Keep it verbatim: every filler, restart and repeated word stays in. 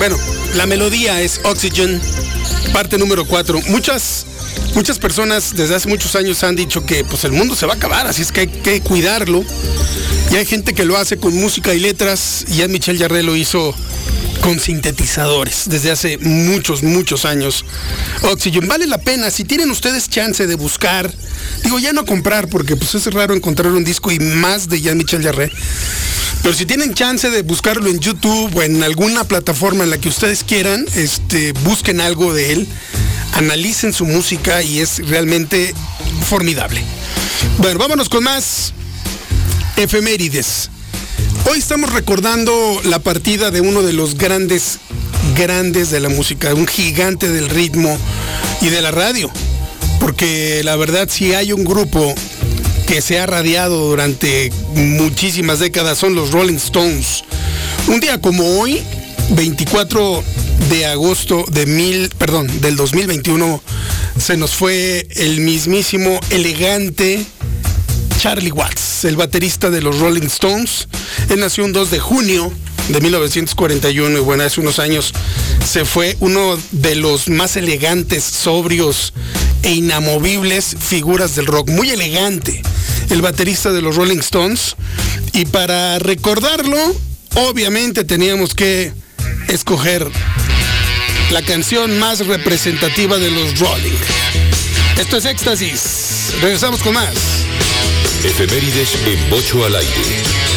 bueno, la melodía es Oxygen, parte número cuatro. Muchas, muchas personas desde hace muchos años han dicho que pues el mundo se va a acabar, así es que hay que cuidarlo. Y hay gente que lo hace con música y letras. Jean-Michel Jarre lo hizo con sintetizadores desde hace muchos, muchos años. Oxygen, vale la pena, si tienen ustedes chance de buscar, digo, ya no comprar, porque pues es raro encontrar un disco y más de Jean-Michel Jarre, pero si tienen chance de buscarlo en YouTube o en alguna plataforma en la que ustedes quieran, este, busquen algo de él, analicen su música y es realmente formidable. Bueno, vámonos con más efemérides. Hoy estamos recordando la partida de uno de los grandes, grandes de la música, un gigante del ritmo y de la radio. Porque la verdad, si hay un grupo que se ha radiado durante muchísimas décadas, son los Rolling Stones. Un día como hoy, veinticuatro de agosto de mil, perdón, del dos mil veintiuno, se nos fue el mismísimo, elegante Charlie Watts, el baterista de los Rolling Stones. Él nació un dos de junio de mil novecientos cuarenta y uno y bueno, hace unos años se fue uno de los más elegantes, sobrios e inamovibles figuras del rock. Muy elegante, el baterista de los Rolling Stones. Y para recordarlo, obviamente teníamos que escoger la canción más representativa de los Rolling. Esto es Éxtasis. Regresamos con más. Efemérides en Bocho al aire.